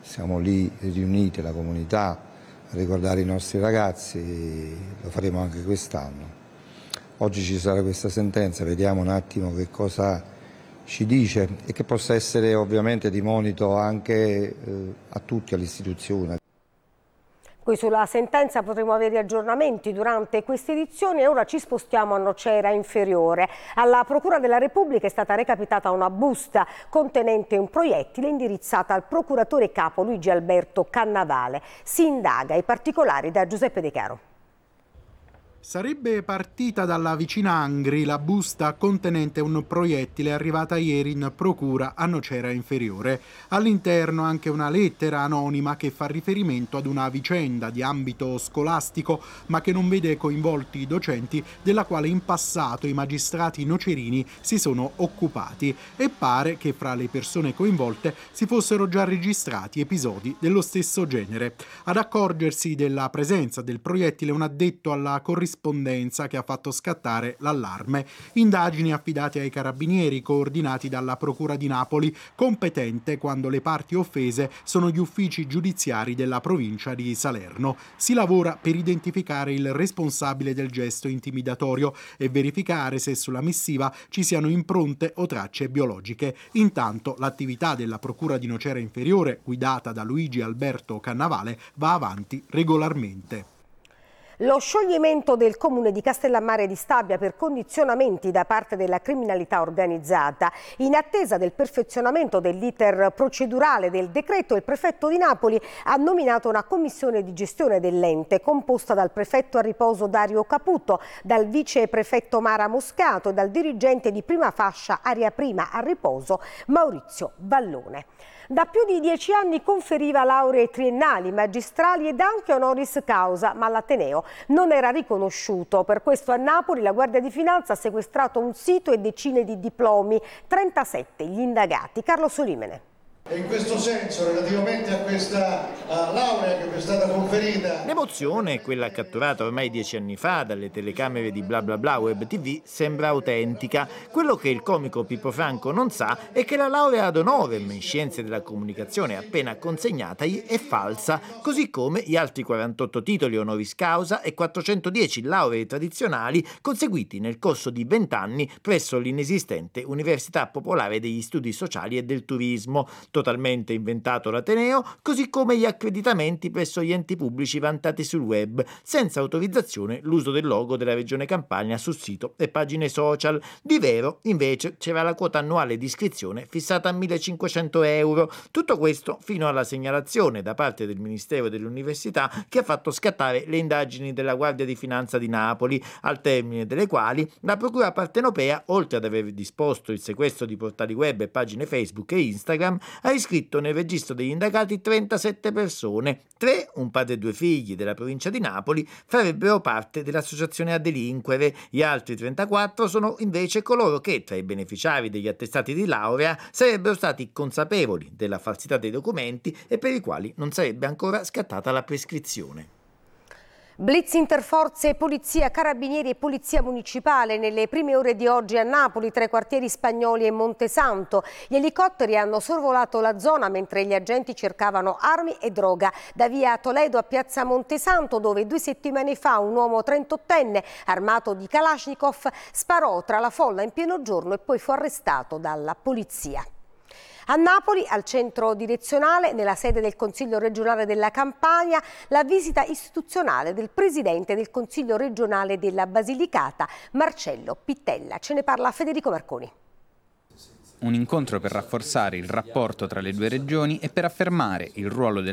siamo lì riuniti, la comunità, a ricordare i nostri ragazzi, lo faremo anche quest'anno. Oggi ci sarà questa sentenza, vediamo un attimo che cosa ci dice e che possa essere ovviamente di monito anche a tutti, all'istituzione. Qui sulla sentenza potremo avere aggiornamenti durante questa edizione e ora ci spostiamo a Nocera Inferiore. Alla Procura della Repubblica è stata recapitata una busta contenente un proiettile indirizzata al procuratore capo Luigi Alberto Cannavale. Si indaga i particolari da Giuseppe De Caro. Sarebbe partita dalla vicina Angri la busta contenente un proiettile arrivata ieri in procura a Nocera Inferiore. All'interno anche una lettera anonima che fa riferimento ad una vicenda di ambito scolastico ma che non vede coinvolti i docenti, della quale in passato i magistrati nocerini si sono occupati, e pare che fra le persone coinvolte si fossero già registrati episodi dello stesso genere. Ad accorgersi della presenza del proiettile un addetto alla corrispondenza che ha fatto scattare l'allarme. Indagini affidate ai carabinieri coordinati dalla Procura di Napoli, competente quando le parti offese sono gli uffici giudiziari della provincia di Salerno. Si lavora per identificare il responsabile del gesto intimidatorio e verificare se sulla missiva ci siano impronte o tracce biologiche. Intanto l'attività della Procura di Nocera Inferiore, guidata da Luigi Alberto Cannavale, va avanti regolarmente. Lo scioglimento del comune di Castellammare di Stabia per condizionamenti da parte della criminalità organizzata. In attesa del perfezionamento dell'iter procedurale del decreto, il prefetto di Napoli ha nominato una commissione di gestione dell'ente composta dal prefetto a riposo Dario Caputo, dal viceprefetto Mara Moscato e dal dirigente di prima fascia area prima a riposo Maurizio Vallone. Da più di 10 anni conferiva lauree triennali, magistrali ed anche honoris causa, ma l'Ateneo non era riconosciuto. Per questo a Napoli la Guardia di Finanza ha sequestrato un sito e decine di diplomi, 37 gli indagati. Carlo Solimene. E in questo senso, relativamente a questa laurea che vi è stata conferita... L'emozione, quella catturata ormai 10 anni fa dalle telecamere di Bla Bla Bla Web TV, sembra autentica. Quello che il comico Pippo Franco non sa è che la laurea ad honorem in scienze della comunicazione appena consegnatagli è falsa, così come gli altri 48 titoli honoris causa e 410 lauree tradizionali conseguiti nel corso di 20 anni presso l'inesistente Università Popolare degli Studi Sociali e del Turismo, totalmente inventato l'Ateneo, così come gli accreditamenti presso gli enti pubblici vantati sul web, senza autorizzazione l'uso del logo della Regione Campania sul sito e pagine social. Di vero, invece, c'era la quota annuale di iscrizione fissata a 1.500 euro. Tutto questo fino alla segnalazione da parte del Ministero dell'Università che ha fatto scattare le indagini della Guardia di Finanza di Napoli, al termine delle quali la Procura partenopea, oltre ad aver disposto il sequestro di portali web e pagine Facebook e Instagram, ha iscritto nel registro degli indagati 37 persone. 3, un padre e 2 figli della provincia di Napoli, farebbero parte dell'associazione a delinquere. Gli altri 34 sono invece coloro che, tra i beneficiari degli attestati di laurea, sarebbero stati consapevoli della falsità dei documenti e per i quali non sarebbe ancora scattata la prescrizione. Blitz interforze, polizia, carabinieri e polizia municipale nelle prime ore di oggi a Napoli, tra i quartieri Spagnoli e Montesanto. Gli elicotteri hanno sorvolato la zona mentre gli agenti cercavano armi e droga. Da via Toledo a piazza Montesanto, dove 2 settimane fa un uomo 38enne armato di Kalashnikov sparò tra la folla in pieno giorno e poi fu arrestato dalla polizia. A Napoli, al centro direzionale, nella sede del Consiglio regionale della Campania, la visita istituzionale del presidente del Consiglio regionale della Basilicata, Marcello Pittella. Ce ne parla Federico Marconi. Un incontro per rafforzare il rapporto tra le due regioni e per affermare il ruolo del